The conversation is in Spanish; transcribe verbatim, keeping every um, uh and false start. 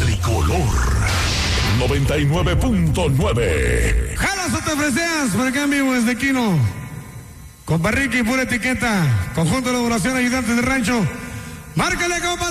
tricolor. noventa y nueve punto nueve. Jalas o te freseas, por acá en vivo desde Quino. Con Barriqui, pura etiqueta. Conjunto de elaboración, ayudantes de rancho. Márcale, compa.